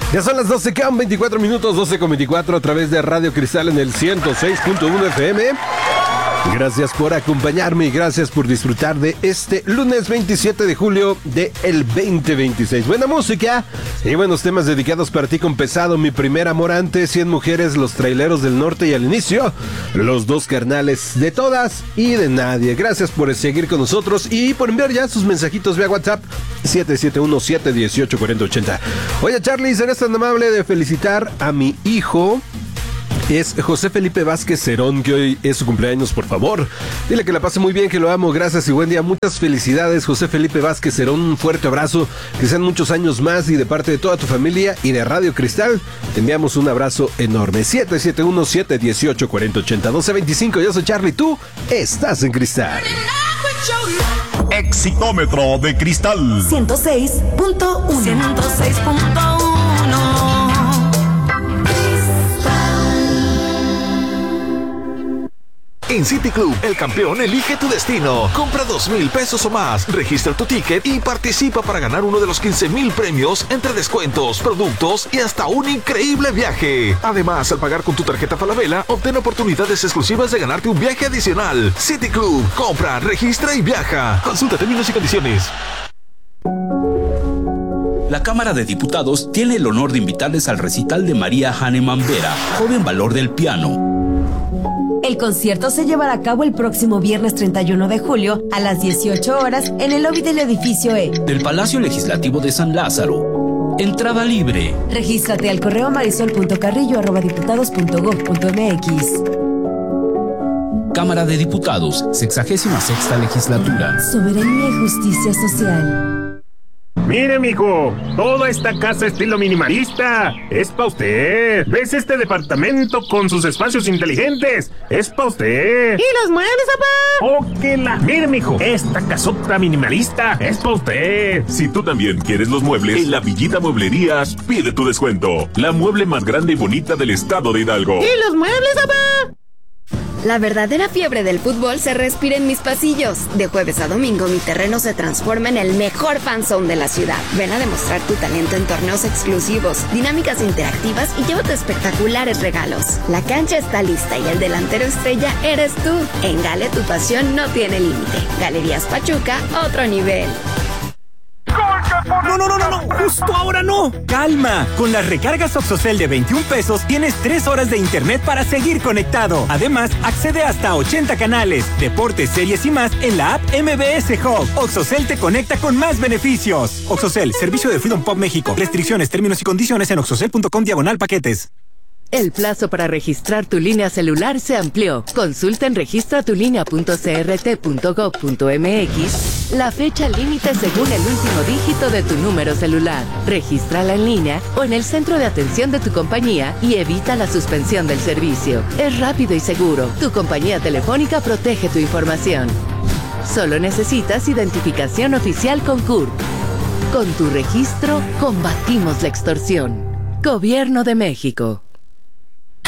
Ya son las 12:24, 12:24 a través de Radio Cristal en el 106.1 FM. Gracias por acompañarme y gracias por disfrutar de este lunes 27 de julio del 2026. Buena música y buenos temas dedicados para ti con Pesado, Mi Primer Amor, Antes, 100 Mujeres, Los Traileros del Norte y al inicio, Los Dos Carnales, De Todas y de Nadie. Gracias por seguir con nosotros y por enviar ya sus mensajitos vía WhatsApp 771-718-4080. Oye, Charlie, ¿serás tan amable de felicitar a mi hijo? Es José Felipe Vázquez Cerón, que hoy es su cumpleaños, por favor. Dile que la pase muy bien, que lo amo, gracias y buen día. Muchas felicidades, José Felipe Vázquez Cerón. Un fuerte abrazo, que sean muchos años más y de parte de toda tu familia y de Radio Cristal, te enviamos un abrazo enorme. 771-718-4080, 12:25, yo soy Charlie, tú estás en Cristal. Exitómetro de Cristal 106.1. 106.1. En City Club, el campeón elige tu destino. Compra 2,000 pesos o más, registra tu ticket y participa para ganar uno de los 15,000 premios entre descuentos, productos y hasta un increíble viaje. Además, al pagar con tu tarjeta Falabella, obtén oportunidades exclusivas de ganarte un viaje adicional. City Club, compra, registra y viaja. Consulta términos y condiciones. La Cámara de Diputados tiene el honor de invitarles al recital de María Hahnemann Vera, joven valor del piano. El concierto se llevará a cabo el próximo viernes 31 de julio a las 18 horas en el lobby del edificio E del Palacio Legislativo de San Lázaro. Entrada libre. Regístrate al correo marisol.carrillo@diputados.gov.mx. Cámara de Diputados, 66ª Legislatura. Soberanía y justicia social. Mire, mijo, toda esta casa estilo minimalista es pa' usted. ¿Ves este departamento con sus espacios inteligentes? Es pa' usted. ¿Y los muebles, papá? Mire, mijo, esta casota minimalista es pa' usted. Si tú también quieres los muebles, en La Villita Mueblerías pide tu descuento. La mueble más grande y bonita del estado de Hidalgo. ¿Y los muebles, papá? La verdadera fiebre del fútbol se respira en mis pasillos. De jueves a domingo, mi terreno se transforma en el mejor fanzone de la ciudad. Ven a demostrar tu talento en torneos exclusivos, dinámicas interactivas y llévate espectaculares regalos. La cancha está lista y el delantero estrella eres tú. En Gale, tu pasión no tiene límite. Galerías Pachuca, otro nivel. No, justo ahora no. Calma, con las recargas Oxocel de 21 pesos tienes 3 horas de internet para seguir conectado. Además, accede hasta 80 canales, deportes, series y más en la app MBS Hub. Oxocel te conecta con más beneficios. Oxocel, servicio de Freedom Pop México. Restricciones, términos y condiciones en oxocel.com/paquetes. El plazo para registrar tu línea celular se amplió. Consulta en registratulinea.crt.gov.mx la fecha límite según el último dígito de tu número celular. Regístrala en línea o en el centro de atención de tu compañía y evita la suspensión del servicio. Es rápido y seguro. Tu compañía telefónica protege tu información. Solo necesitas identificación oficial con CURP. Con tu registro, combatimos la extorsión. Gobierno de México.